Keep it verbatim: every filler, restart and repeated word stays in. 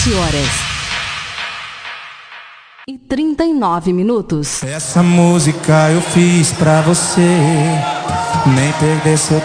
sete horas e trinta e nove minutos. Essa música eu fiz pra você nem perder seu